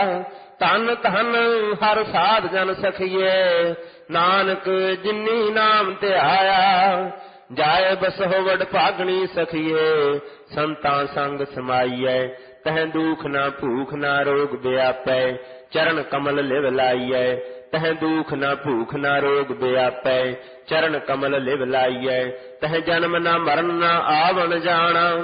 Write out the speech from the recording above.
ਧਨ ਧਨ ਹਰ ਸਾਧ ਜਨ ਸਖੀਏ, ਨਾਨਕ ਜਿਨੀ ਨਾਮ ਧਿਆਇਆ। ਜਾਏ ਬਸਹੁ ਵਡ ਭਾਗਣੀ ਸਖੀਏ, ਸੰਤਾਂ ਸੰਗ ਸਮਾਈਐ। ਤਹਿ ਦੁਖ ਨਾ ਭੂਖ ਨਾ ਰੋਗ ਵਿਆਪੈ, ਚਰਨ ਕਮਲ ਲਿਵ ਲਾਈਐ। ਤਹਿ ਦੁਖ ਨਾ ਭੂਖ ਨਾ ਰੋਗ ਵਿਆਪੈ, ਚਰਨ ਕਮਲ ਲਿਵ ਲਾਈਐ। ਤਹਿ ਜਨਮ ਨਾ ਮਰਨ ਨਾ ਆਵਣ ਜਾਣਾ,